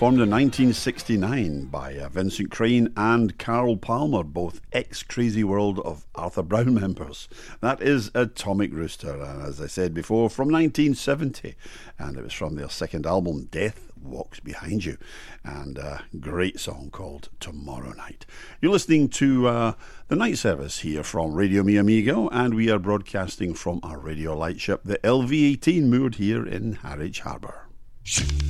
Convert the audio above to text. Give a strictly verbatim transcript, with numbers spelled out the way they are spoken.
formed in nineteen sixty-nine by uh, Vincent Crane and Carl Palmer, both ex-Crazy World of Arthur Brown members. That is Atomic Rooster, and as I said before, from nineteen seventy, and it was from their second album, Death Walks Behind You, and a great song called Tomorrow Night. You're listening to uh, the night service here from Radio Mi Amigo, and we are broadcasting from our radio lightship, the L V eighteen, moored here in Harwich Harbour.